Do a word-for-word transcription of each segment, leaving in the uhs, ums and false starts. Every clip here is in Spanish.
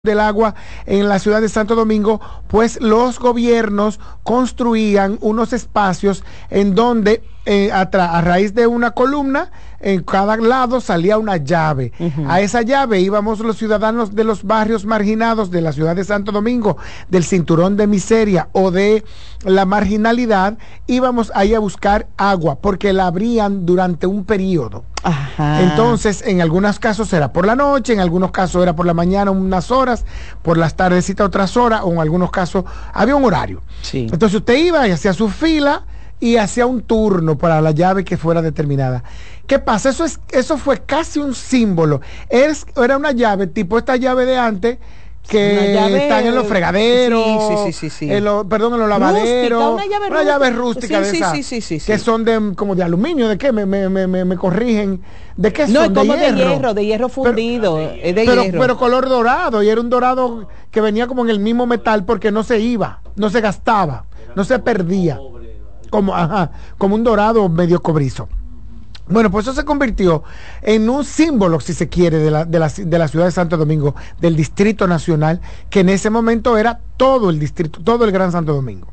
del agua en la ciudad de Santo Domingo, pues los gobiernos construían unos espacios en donde eh, a, a raíz de una columna en cada lado salía una llave. Uh-huh. A esa llave íbamos los ciudadanos de los barrios marginados de la ciudad de Santo Domingo, del cinturón de miseria o de la marginalidad, íbamos ahí a buscar agua porque la abrían durante un periodo. Ajá. Entonces, en algunos casos era por la noche, en algunos casos era por la mañana unas horas, por las tardecitas otras horas, o en algunos casos había un horario. Sí. Entonces usted iba y hacía su fila y hacía un turno para la llave que fuera determinada. ¿Qué pasa? Eso es, eso fue casi un símbolo. Es, era una llave, tipo esta llave de antes, que llave, están en los fregaderos, sí, sí, sí, sí. En lo, perdón, en los lavaderos, rústica, una llave una rústica, llave rústica sí, de esas, sí, sí, sí, sí, que sí. son de como de aluminio, ¿de qué? Me, me, me, me corrigen, ¿de qué no, son? No, como de hierro, de hierro, de hierro fundido, pero, es de pero, hierro. Pero color dorado, y era un dorado que venía como en el mismo metal porque no se iba, no se gastaba, no se perdía, como, ajá, como un dorado medio cobrizo. Bueno, pues eso se convirtió en un símbolo, si se quiere, de la, de, la, de la ciudad de Santo Domingo, del Distrito Nacional, que en ese momento era todo el distrito, todo el Gran Santo Domingo.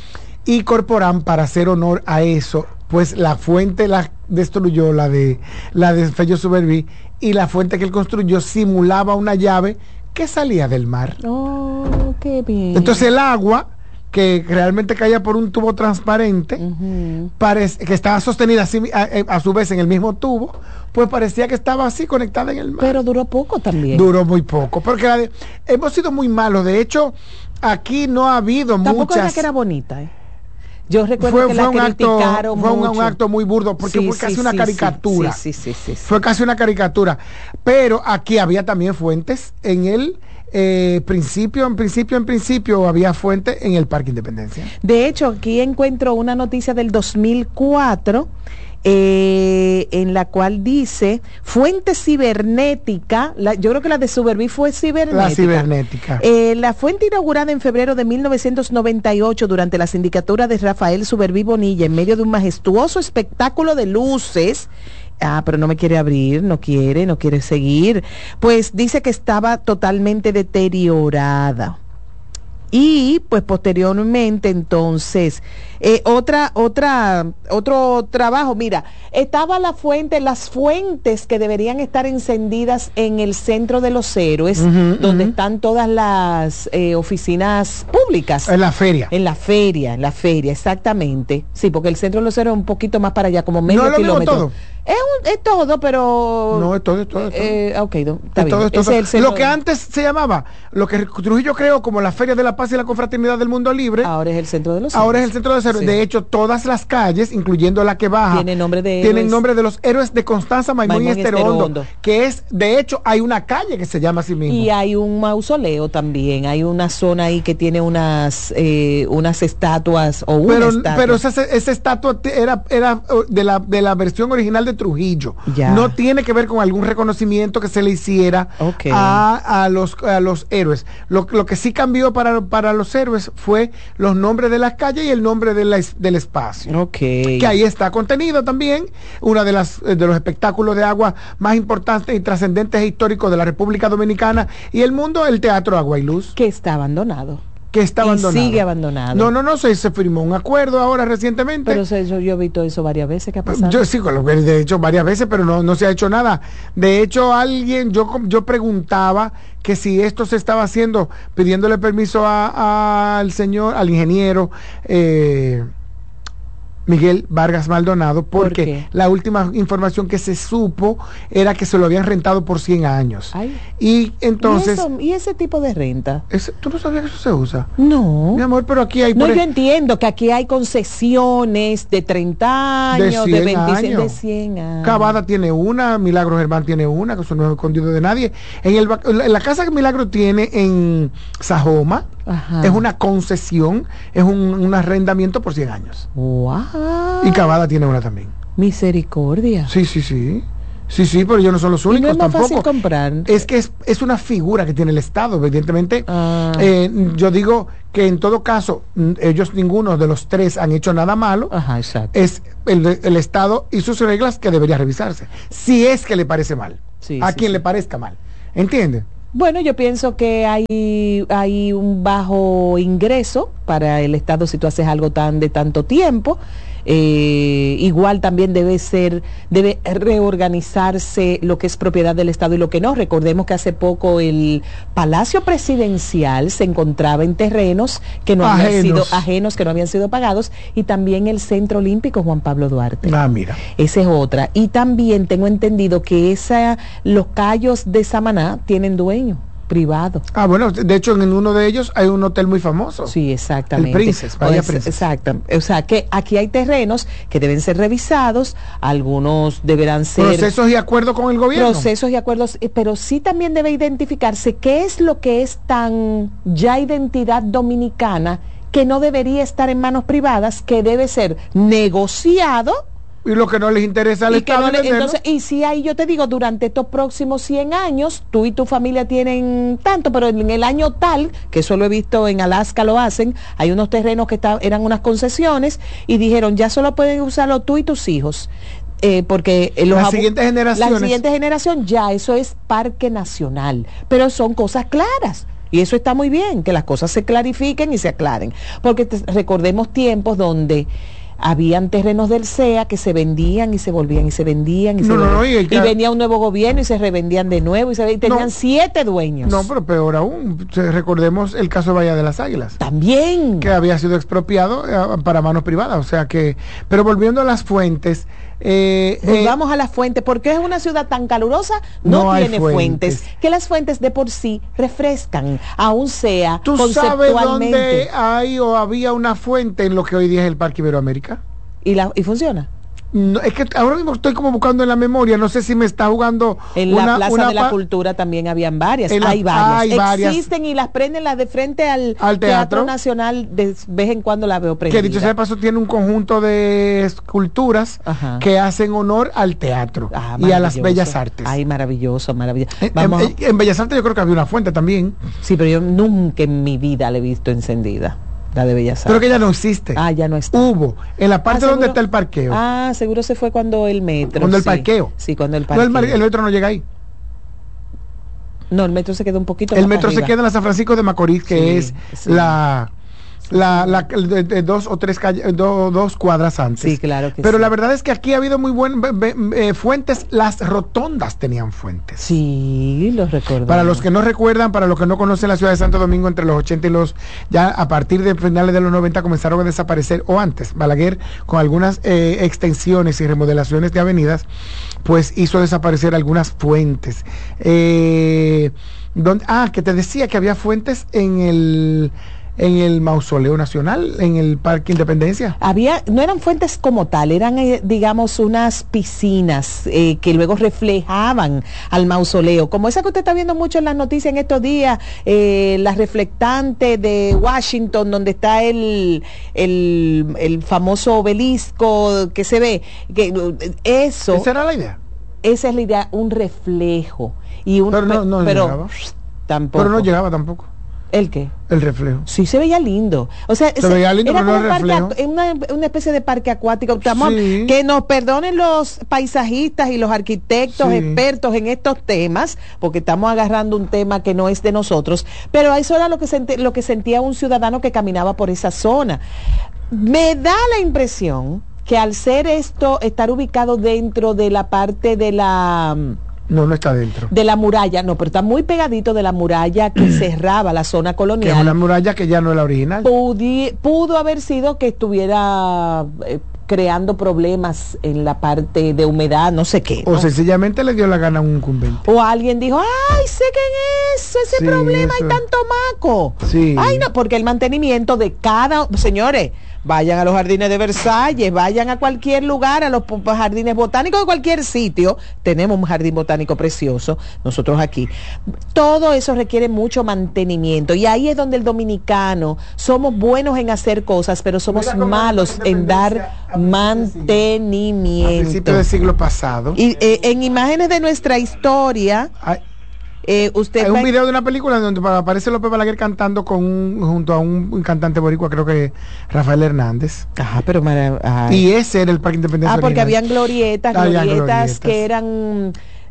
Y Corporán, para hacer honor a eso, pues la fuente la destruyó, la de la de Fello Suberví, y la fuente que él construyó simulaba una llave que salía del mar. Oh, qué bien. Entonces el agua, que realmente caía por un tubo transparente, uh-huh. parece, que estaba sostenida así, a, a su vez en el mismo tubo, pues parecía que estaba así conectada en el mar. Pero duró poco también. Duró muy poco, porque la de, hemos sido muy malos. De hecho, aquí no ha habido Tampoco muchas... Tampoco era que era bonita, ¿eh? Yo recuerdo fue, que fue la un criticaron acto, fue un, mucho. un acto muy burdo, porque sí, fue casi sí, una sí, caricatura. Sí, sí, sí, sí, sí. Fue casi una caricatura. Pero aquí había también fuentes en el... Eh, principio, en principio, en principio había fuente en el Parque Independencia. De hecho, aquí encuentro una noticia del dos mil cuatro eh, en la cual dice fuente cibernética, la, yo creo que la de Suberví fue cibernética. La cibernética. Eh, la fuente inaugurada en febrero de mil novecientos noventa y ocho durante la sindicatura de Rafael Suberví Bonilla en medio de un majestuoso espectáculo de luces. Ah, pero no me quiere abrir, no quiere, no quiere seguir. Pues dice que estaba totalmente deteriorada. Y pues posteriormente entonces, eh, otra, otra, otro trabajo, mira, estaba la fuente, las fuentes que deberían estar encendidas en el Centro de los Héroes, uh-huh, donde uh-huh. están todas las eh, oficinas públicas. En la feria. En la feria, en la feria, exactamente. Sí, porque el Centro de los Héroes es un poquito más para allá, como medio ¿No es lo kilómetro. Mismo todo? Es, un, es todo, pero... No, es todo, es todo. Es todo. Eh, ok, no, está es bien. Todo, es todo. Ese es el lo que antes se llamaba, lo que Trujillo creó como la Feria de la Paz y la Confraternidad del Mundo Libre. Ahora es el Centro de los Héroes. Ahora es el Centro de los Héroes. Sí. De hecho, todas las calles, incluyendo la que baja, tienen nombre de tienen héroes. nombre de los héroes de Constanza, Maimón, Maimón y Esterondo, que es, de hecho, hay una calle que se llama así mismo. Y hay un mausoleo también, hay una zona ahí que tiene unas eh, unas estatuas o una pero, estatua. Pero esa, esa estatua era, era de, la, de la versión original de Trujillo. Ya. No tiene que ver con algún reconocimiento que se le hiciera okay. a, a, los, a los héroes. Lo, lo que sí cambió para, para los héroes fue los nombres de las calles y el nombre de la, del espacio. Okay. Que ahí está contenido también uno de, las, de los espectáculos de agua más importantes y trascendentes e históricos de la República Dominicana y el mundo, el Teatro Agua y Luz. Que está abandonado. Que está abandonado. Y sigue abandonado. No, no, no, se, se firmó un acuerdo ahora recientemente. Pero se, yo, yo he visto eso varias veces, ¿qué ha pasado? Yo sí, de hecho varias veces, pero no, no se ha hecho nada. De hecho, alguien, yo, yo preguntaba que si esto se estaba haciendo, pidiéndole permiso a, a, al señor, al ingeniero, eh, Miguel Vargas Maldonado, porque ¿Por la última información que se supo era que se lo habían rentado por cien años. Ay. Y entonces... ¿Y, eso, ¿Y ese tipo de renta? Ese, ¿Tú no sabías que eso se usa? No. Mi amor, pero aquí hay... No, por yo entiendo que aquí hay concesiones de treinta años, de, de veintiséis, de cien años. Cavada tiene una, Milagro Germán tiene una, que eso no es escondido de nadie. En, el, en la casa que Milagro tiene en Sajoma, ajá, es una concesión, es un, un arrendamiento por cien años. Wow. Y Cavada tiene una también. Misericordia. Sí, sí, sí. Sí, sí, pero ellos no son los únicos. Y no es más tampoco. Fácil comprar. Es que es, es una figura que tiene el Estado, evidentemente. Ah. Eh, yo digo que en todo caso, ellos ninguno de los tres han hecho nada malo. Ajá, exacto. Es el, el Estado y sus reglas que debería revisarse. Si es que le parece mal. Sí, a sí, quien sí. le parezca mal. ¿Entiende? Bueno, yo pienso que hay, hay un bajo ingreso para el Estado si tú haces algo tan de tanto tiempo. Eh, igual también debe ser, debe reorganizarse lo que es propiedad del Estado y lo que no. Recordemos que hace poco el Palacio Presidencial se encontraba en terrenos que no ajenos. habían sido ajenos, que no habían sido pagados, y también el Centro Olímpico Juan Pablo Duarte. Ah, mira. Esa es otra. Y también tengo entendido que esa, los Cayos de Samaná tienen dueño privado. Ah, bueno, de hecho en uno de ellos hay un hotel muy famoso. Sí, exactamente. El Princess, vaya Pues, Princess. exacto. O sea, que aquí hay terrenos que deben ser revisados, algunos deberán ser... Procesos y acuerdos con el gobierno. Procesos y acuerdos, eh, pero sí también debe identificarse qué es lo que es tan ya identidad dominicana que no debería estar en manos privadas, que debe ser negociado. Y lo que no les interesa al Y, que Estado no le- venderlo. entonces, y si ahí yo te digo, durante estos próximos cien años, tú y tu familia tienen tanto, pero en el año tal, que eso lo he visto en Alaska, lo hacen, hay unos terrenos que está- eran unas concesiones y dijeron, ya solo pueden usarlo tú y tus hijos. Eh, porque eh, los Las abu- siguientes generaciones. La siguiente generación ya eso es parque nacional, pero son cosas claras. Y eso está muy bien, que las cosas se clarifiquen y se aclaren. Porque te- recordemos tiempos donde habían terrenos del C E A que se vendían y se volvían y se vendían y se No, no, volvían. no, y el y ca- venía un nuevo gobierno y se revendían de nuevo y, se, y tenían No. siete dueños. No, pero peor aún, se- recordemos el caso de Bahía de las Águilas, También. que había sido expropiado eh, para manos privadas, o sea que, pero volviendo a las fuentes, eh, eh, Volvamos a las fuentes. ¿Por qué es una ciudad tan calurosa? No, No hay tiene fuentes. fuentes. Que las fuentes de por sí refrescan, aún sea ¿tú sabes conceptualmente. dónde hay o había una fuente en lo que hoy día es el Parque Iberoamérica? ¿Y, la, ¿Y funciona? No, es que ahora mismo estoy como buscando en la memoria, no sé si me está jugando En la una- Plaza una de la pa- Cultura también habían varias. En la- Hay varias. hay varias. Existen y las prenden las de frente al, Al teatro. Nacional. De vez en cuando la veo prendida. que dicho sea de paso tiene un conjunto de esculturas Ajá. que hacen honor al teatro Ah, y a las maravilloso. bellas artes. Ay, maravilloso, maravilloso. En- Vamos. en, en Bellas Artes yo creo que había una fuente también, Sí, pero yo nunca en mi vida la he visto encendida. La de Bellas Artes. pero que ya no existe. Ah, ya no está. Hubo, en la parte Ah, donde seguro. está el parqueo. Ah, seguro se fue cuando el metro. Cuando el sí. parqueo. Sí, cuando el no, parqueo. el, mar- el metro no llega ahí. No, el metro se quedó un poquito El más metro se arriba. queda en la San Francisco de Macorís, que Sí, es sí. la... La, la- de, de dos o tres calles, do- dos cuadras antes. Sí, claro que Pero sí. la verdad es que aquí ha habido muy buenas fuentes, las rotondas tenían fuentes. Sí, los recuerdo. Para los que no recuerdan, para los que no conocen la ciudad de Santo Domingo, entre los ochenta y los, ya a partir de finales de los noventa comenzaron a desaparecer, o antes, Balaguer, con algunas eh, extensiones y remodelaciones de avenidas, pues hizo desaparecer algunas fuentes. Eh, donde, ah, que te decía que había fuentes en el, en el Mausoleo Nacional, en el Parque Independencia. Había, no eran fuentes como tal, eran, eh, digamos, unas piscinas eh, que luego reflejaban al mausoleo, como esa que usted está viendo mucho en las noticias en estos días, eh, la reflectante de Washington, donde está el, el, el famoso obelisco que se ve, que eh, eso, Esa era la idea. esa es la idea, un reflejo. Y un, Pero no- no pero llegaba. tampoco. Pero no llegaba tampoco ¿El qué? el reflejo. Sí, se veía lindo. O sea, Se veía lindo, era pero no como el un parque reflejo. acu- una, una especie de parque acuático. Estamos- Sí. Que nos perdonen los paisajistas y los arquitectos Sí. expertos en estos temas, porque estamos agarrando un tema que no es de nosotros, pero eso era lo que, senti- lo que sentía un ciudadano que caminaba por esa zona. Me da la impresión que al ser esto, estar ubicado dentro de la parte de la... No, no está dentro. de la muralla, no, pero está muy pegadito de la muralla que cerraba la zona Que es colonial. una muralla que ya no es la original. Pudi- pudo haber sido que estuviera eh, creando problemas en la parte de humedad, no sé qué. O ¿no? sencillamente le dio la gana a un incumbente. O alguien dijo, ay, sé que en eso, ese Sí, problema eso. hay tanto maco. Sí. Ay, no, porque el mantenimiento de cada, señores, vayan a los jardines de Versalles, vayan a cualquier lugar, a los pu- jardines botánicos de cualquier sitio. Tenemos un jardín botánico precioso, nosotros aquí. Todo eso requiere mucho mantenimiento. Y ahí es donde el dominicano somos buenos en hacer cosas, pero somos Mira cómo malos la en dar independencia a principios de siglo. A mantenimiento. principios del siglo pasado. Y eh, en imágenes de nuestra historia, hay, eh, usted hay va- un video de una película donde aparece López Balaguer cantando con un- junto a un, un cantante boricua, creo que Rafael Hernández. Ah, pero mara- ay. Y ese era el Parque Independencia Ah, porque original. habían glorietas, Habían glorietas, glorietas. que eran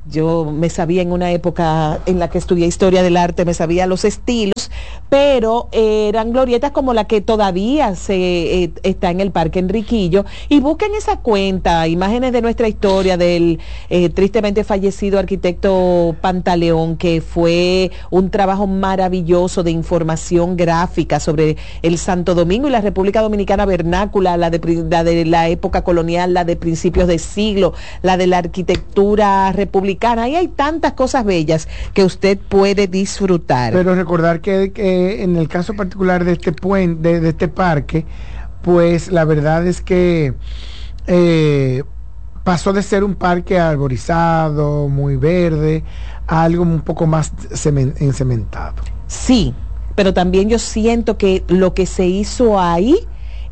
yo me sabía en una época en la que estudié historia del arte, me sabía los estilos, pero eh, eran glorietas como la que todavía se eh, está en el Parque Enriquillo, y busquen esa cuenta, imágenes de nuestra historia del eh, tristemente fallecido arquitecto Pantaleón, que fue un trabajo maravilloso de información gráfica sobre el Santo Domingo y la República Dominicana vernácula, la de, la de la época colonial, la de principios de siglo, la de la arquitectura republicana. Ahí hay tantas cosas bellas que usted puede disfrutar. Pero recordar que, que en el caso particular de este puente, de, de este parque, pues la verdad es que eh, pasó de ser un parque arborizado, muy verde, a algo un poco más cemen, encementado. Sí, pero también yo siento que lo que se hizo ahí,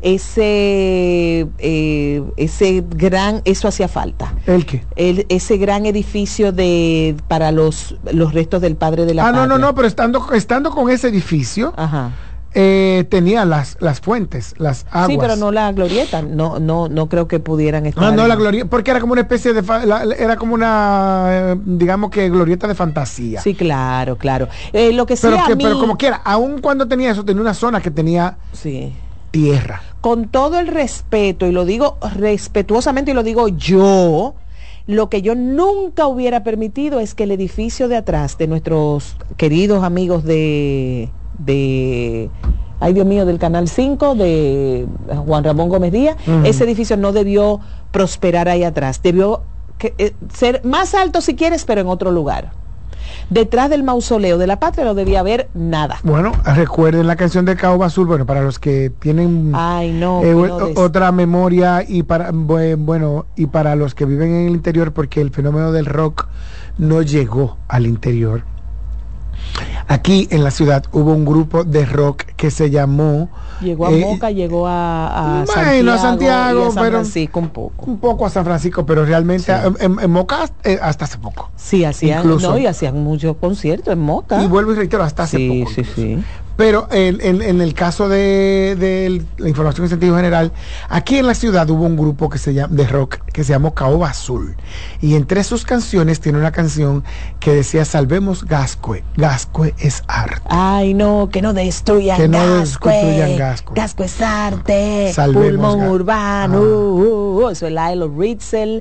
ese eh, ese gran, eso hacía falta. ¿El qué? El, ese gran edificio de para los los restos del padre de la ah patria. no no no pero estando estando con ese edificio, ajá, eh, tenía las las fuentes, las aguas. Sí, pero no la glorieta, no no no creo que pudieran estar. No, no ahí. la glorieta, porque era como una especie de fa, la, era como una eh, digamos que glorieta de fantasía. Sí, claro, claro. Eh, lo que sí pero a que, mí, pero como quiera, aun cuando tenía eso, tenía una zona que tenía sí, tierra. Con todo el respeto, y lo digo respetuosamente y lo digo yo, lo que yo nunca hubiera permitido es que el edificio de atrás de nuestros queridos amigos de, de ay Dios mío, del Canal cinco, de Juan Ramón Gómez Díaz, uh-huh. Ese edificio no debió prosperar ahí atrás, debió que, eh, ser más alto si quieres, pero en otro lugar. Detrás del mausoleo de la patria no debía haber nada. Bueno, recuerden la canción de Caoba Azul, bueno, para los que tienen Ay, no, eh, no otra memoria, y para bueno, y para los que viven en el interior, porque el fenómeno del rock no llegó al interior. Aquí en la ciudad hubo un grupo de rock que se llamó... Llegó a eh, Moca, llegó a, a bueno, Santiago, a Santiago, y a San pero Francisco un poco. Un poco a San Francisco, pero realmente sí. en, en Moca eh, hasta hace poco. Sí, hacían, incluso, no, y hacían muchos conciertos en Moca. Y vuelvo y reitero, hasta hace sí, poco. Sí, sí, sí. Pero en, en, en el caso de, de la información en sentido general, aquí en la ciudad hubo un grupo que se llama, de rock que se llamó Caoba Azul. Y entre sus canciones tiene una canción que decía: salvemos Gascue, Gascue es arte. Ay, no, que no destruyan que no Gascue. destruyan Gascue. Gascue es arte. Salvemos pulmón urbano. Uh, uh, uh, eso es Lilo Ritzel.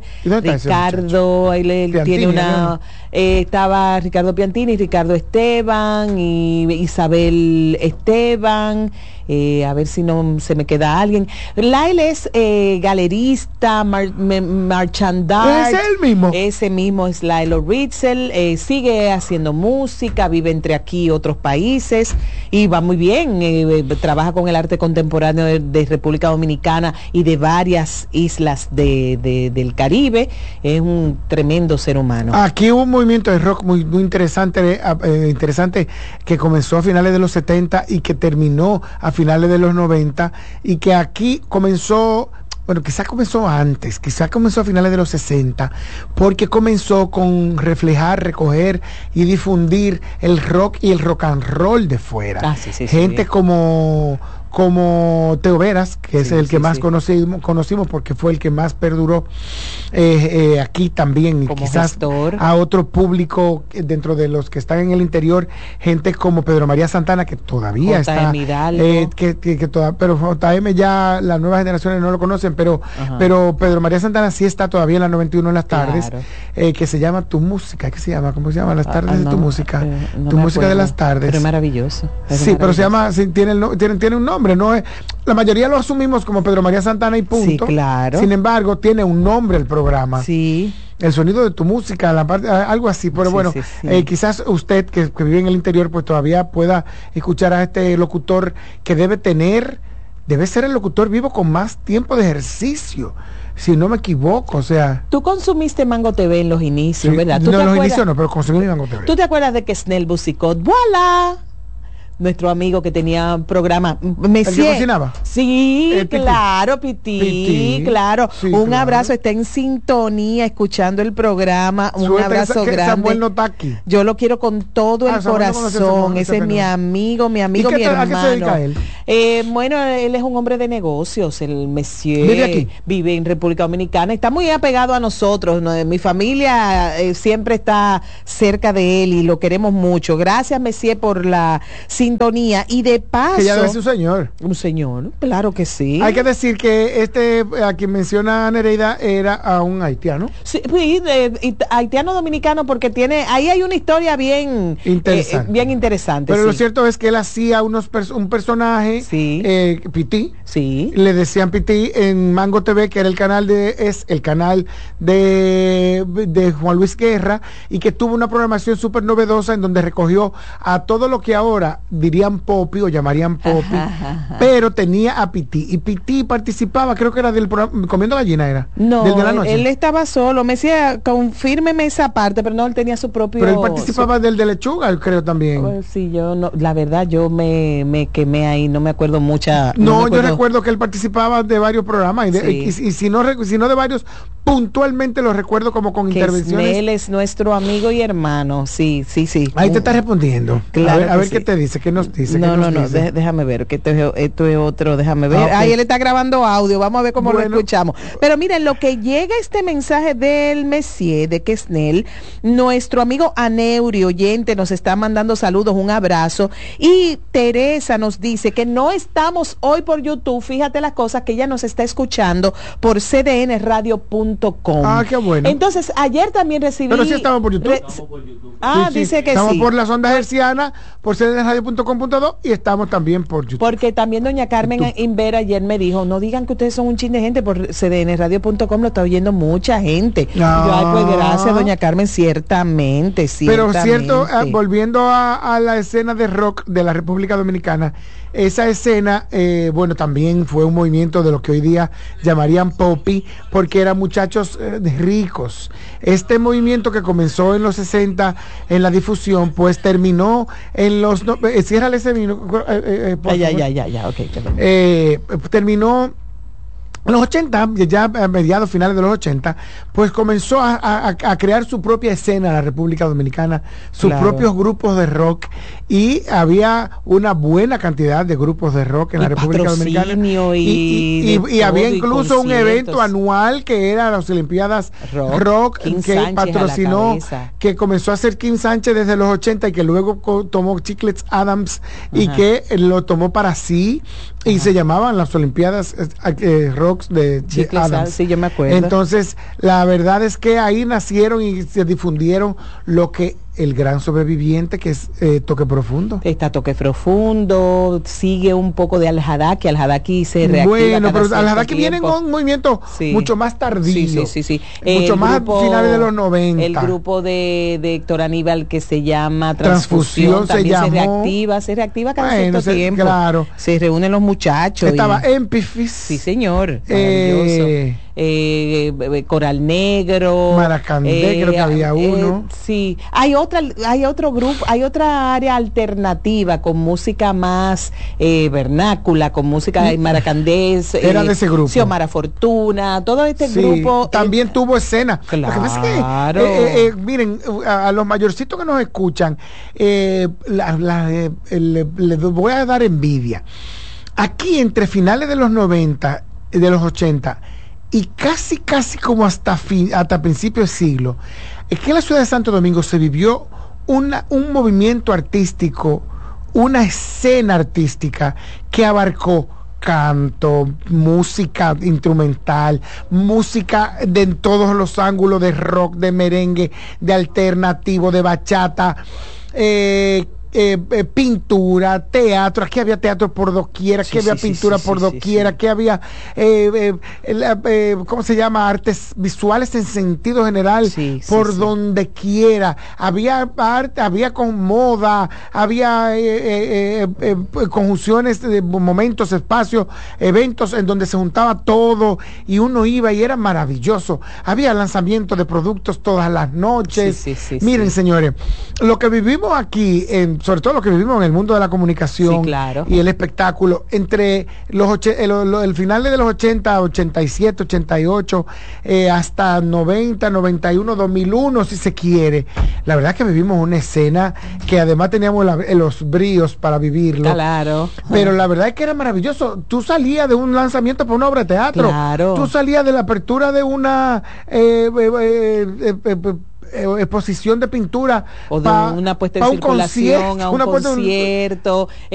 Ricardo, ahí le Piantini, tiene una... ¿no? Eh, estaba Ricardo Piantini, Ricardo Esteban y Isabel Esteban, eh, a ver si no se me queda alguien. Lyle es eh, galerista, mar, merchandise. ¿Es el mismo? Ese mismo es Lyle Ritzel, eh, sigue haciendo música, vive entre aquí y otros países y va muy bien, eh, trabaja con el arte contemporáneo de, de República Dominicana y de varias islas de, de, del Caribe. Es un tremendo ser humano. Aquí hubo un movimiento de rock muy, muy interesante, eh, interesante que comenzó a finales de los setenta y que terminó a finales de los noventa, y que aquí comenzó, bueno, quizás comenzó antes, quizás comenzó a finales de los sesenta, porque comenzó con reflejar, recoger y difundir el rock y el rock and roll de fuera. Ah, sí, sí, gente sí. como como Teo Veras, que sí, es el que sí, más sí. conocimos, conocimos porque fue el que más perduró eh, eh, aquí también, y quizás gestor. A otro público dentro de los que están en el interior, gente como Pedro María Santana, que todavía J M está, eh, que, que, que toda, pero J M ya las nuevas generaciones no lo conocen, pero Ajá. pero Pedro María Santana sí está todavía en la noventa y uno en las tardes, claro. eh, que se llama Tu Música, ¿qué se llama? ¿Cómo se llama? Las tardes ah, no, de Tu Música, eh, no Tu Música acuerdo, de las tardes. Pero es maravilloso. Es sí, maravilloso. Pero se llama, sí, tiene, el, tiene, tiene un nombre, no es, la mayoría lo asumimos como Pedro María Santana y punto. Sí, claro. Sin embargo, tiene un nombre el programa. Sí. El sonido de tu música, la parte, algo así, pero sí, bueno, sí, sí. Eh, quizás usted que, que vive en el interior, pues todavía pueda escuchar a este locutor que debe tener, debe ser el locutor vivo con más tiempo de ejercicio, si no me equivoco, o sea. Tú consumiste Mango T V en los inicios, sí, ¿verdad? ¿Tú no, en los acuerdas? inicios no, pero consumí Mango T V. ¿Tú te acuerdas de que Snell Busicot, voilà? nuestro amigo que tenía programa. Messier. ¿El que cocinaba? Sí, eh, claro, Piti, Piti. claro. Sí, un claro. abrazo, está en sintonía, escuchando el programa. Un Suerte abrazo que grande. Samuel no está aquí. Yo lo quiero con todo ah, el Samuel corazón. No Ese es mi amigo, mi amigo, mi hermano. ¿A qué se dedica él? Eh, bueno, él es un hombre de negocios, el Messier. ¿Vive aquí? Vive en República Dominicana. Está muy apegado a nosotros. ¿no? Mi familia eh, siempre está cerca de él y lo queremos mucho. Gracias, Messier, por la sintonía. Y de paso... Que ya debe ser un señor. Un señor, claro que sí. Hay que decir que este, a quien menciona Nereida, era a un haitiano. Sí, sí de, haitiano dominicano, porque tiene, ahí hay una historia bien interesante. Eh, bien interesante. Pero sí. lo cierto es que él hacía unos un personaje, sí. eh, Piti. Sí. Le decían Piti en Mango T V, que era el canal de, es el canal de, de Juan Luis Guerra, y que tuvo una programación súper novedosa en donde recogió a todo lo que ahora dirían Popi o llamarían Popi, ajá, ajá. pero tenía a Piti, y Piti participaba, creo que era del programa Comiendo Gallina, era no, del de la noche. Él estaba solo, me decía, confírmeme esa parte, pero no, él tenía su propio... Pero él participaba su... del de Lechuga, creo también. Pues, sí, yo no, la verdad yo me, me quemé ahí, no me acuerdo mucha... No, no yo acuerdo... recuerdo que él participaba de varios programas, y, de, sí. y, y, y si, no, si no de varios, puntualmente lo recuerdo como con que intervenciones. Él es nuestro amigo y hermano, sí, sí, sí. Ahí te está respondiendo. Claro, a ver, a ver qué sí. te dice, qué nos dice. No, qué no, nos no, dice. De, déjame ver, que esto es, esto es otro, déjame ver. Ah, okay. Ahí él está grabando audio, vamos a ver cómo bueno. lo escuchamos. Pero miren, lo que llega este mensaje del Messier, de Quesnel, nuestro amigo Aneuri, oyente, nos está mandando saludos, un abrazo. Y Teresa nos dice que no estamos hoy por YouTube, fíjate las cosas, que ella nos está escuchando por c d n radio punto com. Ah, qué bueno. Entonces, ayer también recibí... Pero sí estamos por YouTube. Re... Estamos por YouTube. Ah, sí, dice sí. que estamos sí. Estamos por las ondas hercianas, por c d n radio punto com punto do y estamos también por YouTube. Porque también doña Carmen YouTube. Invera ayer me dijo, no digan que ustedes son un chin de gente, por c d n radio punto com lo está oyendo mucha gente. No. Yo, ay, pues gracias, doña Carmen, ciertamente, ciertamente. Pero cierto, eh, volviendo a, a la escena de rock de la República Dominicana, esa escena, eh, bueno, también fue un movimiento de lo que hoy día llamarían Popi, porque eran muchachos eh, ricos. Este movimiento que comenzó en los sesenta en la difusión, pues terminó en los... No, eh, ciérrale ese minuto. Eh, eh, ah, ya, ya, ya, ya, ok. Eh, terminó... En los ochenta, ya a mediados finales de los ochenta, pues comenzó a, a, a crear su propia escena en la República Dominicana, sus claro. propios grupos de rock, y había una buena cantidad de grupos de rock en y la República Dominicana. Y, y, y, y había incluso un evento anual que era las Olimpiadas Rock, rock que Sánchez patrocinó, que comenzó a hacer Kim Sánchez desde los ochenta y que luego tomó Chiclets Adams Ajá. y que lo tomó para sí. Y Ajá. se llamaban las Olimpiadas eh, Rocks de, de Adams. Sí, yo me acuerdo. Entonces, la verdad es que ahí nacieron y se difundieron lo que el gran sobreviviente, que es eh, Toque Profundo. Está Toque Profundo, sigue un poco de Al-Hadaki, Al-Hadaki se reactiva. Bueno, pero Al-Hadaki viene con un movimiento sí. mucho más tardío. Sí, sí, sí. sí. Mucho el más grupo, finales de los noventa. El grupo de, de Héctor Aníbal que se llama Transfusión, Transfusión también se, se reactiva, se reactiva cada bueno, cierto se, tiempo. Claro. Se reúnen los muchachos. Estaba y... Empifis. Sí, señor. Maravilloso. Eh... Eh, Coral Negro, Maracandé, eh, creo que había uno. Eh, sí, hay otra, hay otro grupo, hay otra área alternativa con música más eh, vernácula, con música de Maracandés. Era de ese grupo. Xiomara Fortuna, todo este sí, grupo. También eh, tuvo escena. Claro. Lo que pasa es que, eh, eh, miren, a, a los mayorcitos que nos escuchan, eh, la, la, eh, le, le voy a dar envidia. Aquí entre finales de los noventa, de los ochenta, y casi, casi como hasta, fin, hasta principios de siglo, es que en la ciudad de Santo Domingo se vivió una, un movimiento artístico, una escena artística que abarcó canto, música instrumental, música de en todos los ángulos, de rock, de merengue, de alternativo, de bachata, eh, Eh, eh, pintura, teatro, aquí había teatro por doquiera, aquí sí, había sí, pintura sí, por sí, doquiera, sí, aquí sí. había, eh, eh, eh, ¿cómo se llama? Artes visuales en sentido general, sí, por sí, donde sí. quiera. Había arte, había con moda, había eh, eh, eh, eh, conjunciones de momentos, espacios, eventos en donde se juntaba todo y uno iba y era maravilloso. Había lanzamiento de productos todas las noches. Sí, sí, sí, Miren, sí. señores, lo que vivimos aquí en sobre todo los que vivimos en el mundo de la comunicación, sí, claro, y el espectáculo, entre los och el, el final de los ochenta, ochenta y siete, ochenta y ocho, eh, hasta noventa, noventa y uno, dos mil uno, si se quiere. La verdad es que vivimos una escena que además teníamos la, los bríos para vivirlo. Claro. Pero la verdad es que era maravilloso. Tú salías de un lanzamiento para una obra de teatro. Claro. Tú salías de la apertura de una eh, eh, eh, eh, eh, exposición de pintura o de pa, una puesta en circulación, concierto, a un concierto.